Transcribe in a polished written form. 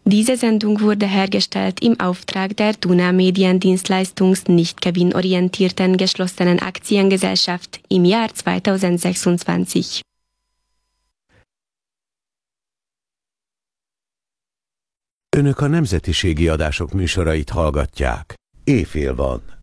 Diese Sendung wurde hergestellt im Auftrag der Duna Mediendienstleistungs nicht gewinnorientierten geschlossenen Aktiengesellschaft im Jahr 2026. Önök a nemzetiségi adások műsorait hallgatják. Éjfél van.